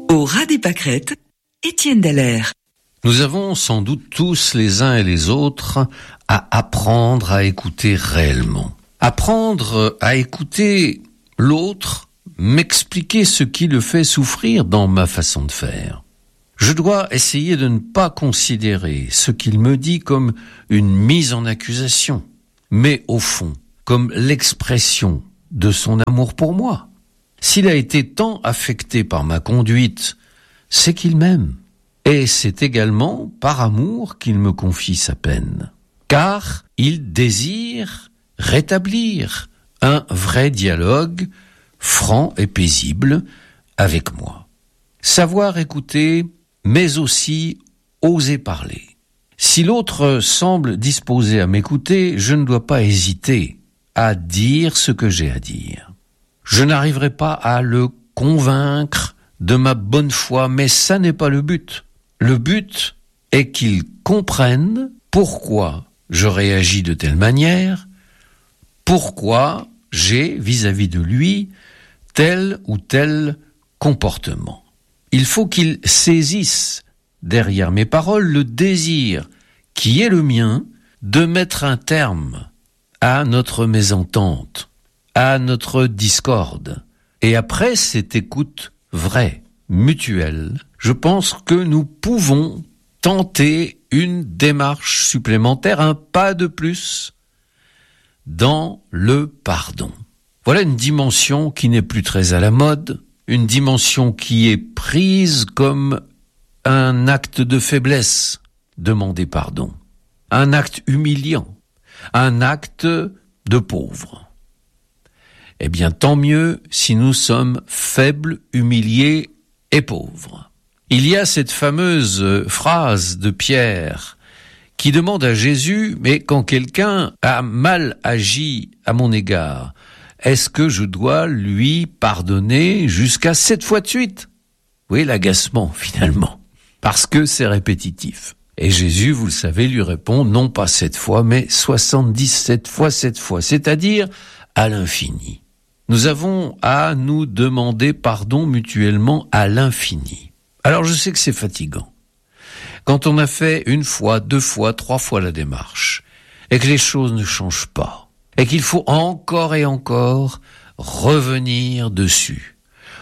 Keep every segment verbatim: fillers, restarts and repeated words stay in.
Au ras des pâquerettes, Étienne Dallaire. Nous avons sans doute tous les uns et les autres à apprendre à écouter réellement. Apprendre à écouter l'autre, m'expliquer ce qui le fait souffrir dans ma façon de faire. Je dois essayer de ne pas considérer ce qu'il me dit comme une mise en accusation, mais au fond, comme l'expression de son amour pour moi. S'il a été tant affecté par ma conduite, c'est qu'il m'aime. Et c'est également par amour qu'il me confie sa peine. Car il désire rétablir un vrai dialogue franc et paisible avec moi. Savoir écouter, mais aussi oser parler. Si l'autre semble disposé à m'écouter, je ne dois pas hésiter à dire ce que j'ai à dire. Je n'arriverai pas à le convaincre de ma bonne foi, mais ça n'est pas le but. Le but est qu'il comprenne pourquoi je réagis de telle manière, pourquoi j'ai vis-à-vis de lui tel ou tel comportement. Il faut qu'il saisisse derrière mes paroles le désir qui est le mien de mettre un terme à notre mésentente, à notre discorde. Et après cette écoute vraie, mutuelle, je pense que nous pouvons tenter une démarche supplémentaire, un pas de plus dans le pardon. Voilà une dimension qui n'est plus très à la mode, une dimension qui est prise comme un acte de faiblesse, demander pardon, un acte humiliant, un acte de pauvre. Eh bien, tant mieux si nous sommes faibles, humiliés et pauvres. Il y a cette fameuse phrase de Pierre qui demande à Jésus, mais quand quelqu'un a mal agi à mon égard, est-ce que je dois lui pardonner jusqu'à sept fois de suite? Oui, l'agacement, finalement, parce que c'est répétitif. Et Jésus, vous le savez, lui répond, non pas sept fois, mais soixante-dix-sept fois sept fois, c'est-à-dire à l'infini. Nous avons à nous demander pardon mutuellement à l'infini. Alors je sais que c'est fatigant. Quand on a fait une fois, deux fois, trois fois la démarche, et que les choses ne changent pas, et qu'il faut encore et encore revenir dessus,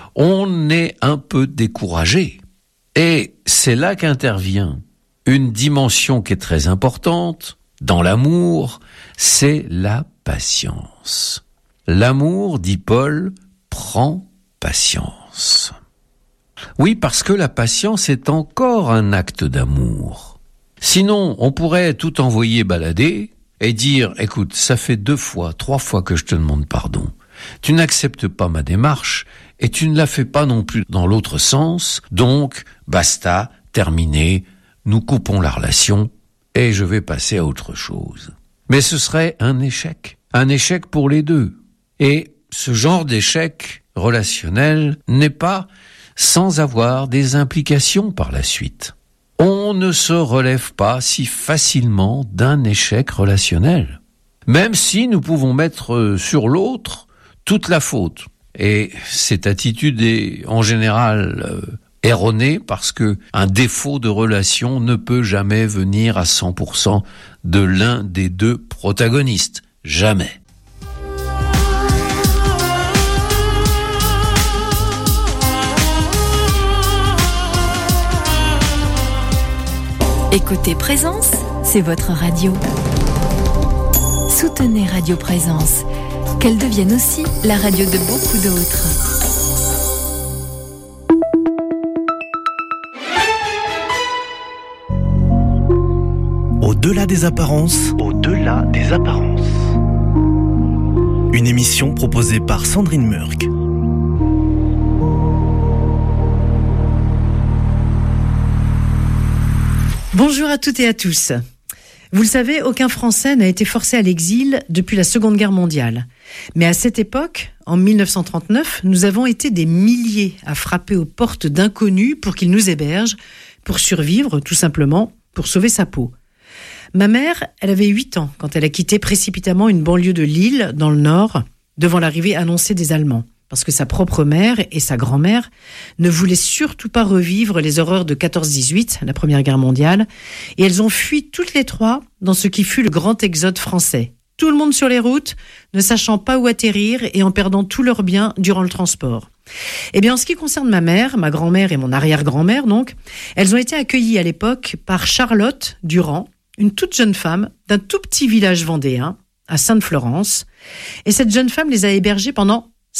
on est un peu découragé. Et c'est là qu'intervient une dimension qui est très importante dans l'amour, c'est la patience. L'amour, dit Paul, prend patience. Oui, parce que la patience est encore un acte d'amour. Sinon, on pourrait tout envoyer balader et dire, écoute, ça fait deux fois, trois fois que je te demande pardon. Tu n'acceptes pas ma démarche et tu ne la fais pas non plus dans l'autre sens. Donc, basta, terminé, nous coupons la relation et je vais passer à autre chose. Mais ce serait un échec, un échec pour les deux. Et ce genre d'échec relationnel n'est pas sans avoir des implications par la suite. On ne se relève pas si facilement d'un échec relationnel, même si nous pouvons mettre sur l'autre toute la faute. Et cette attitude est en général euh, erronée parce que un défaut de relation ne peut jamais venir à cent pour cent de l'un des deux protagonistes. Jamais. Écoutez Présence, c'est votre radio. Soutenez Radio Présence, qu'elle devienne aussi la radio de beaucoup d'autres. Au-delà des apparences, au-delà des apparences. Une émission proposée par Sandrine Murk. Bonjour à toutes et à tous. Vous le savez, aucun Français n'a été forcé à l'exil depuis la Seconde Guerre mondiale. Mais à cette époque, en mille neuf cent trente-neuf, nous avons été des milliers à frapper aux portes d'inconnus pour qu'ils nous hébergent, pour survivre, tout simplement, pour sauver sa peau. Ma mère, elle avait huit ans quand elle a quitté précipitamment une banlieue de Lille, dans le Nord, devant l'arrivée annoncée des Allemands. parce que sa propre mère et sa grand-mère ne voulaient surtout pas revivre les horreurs de quatorze dix-huit, la Première Guerre mondiale, et elles ont fui toutes les trois dans ce qui fut le grand exode français. Tout le monde sur les routes, ne sachant pas où atterrir et en perdant tous leurs biens durant le transport. Eh bien, en ce qui concerne ma mère, ma grand-mère et mon arrière-grand-mère, donc, elles ont été accueillies à l'époque par Charlotte Durand, une toute jeune femme d'un tout petit village vendéen, à Sainte-Florence. Et cette jeune femme les a hébergées pendant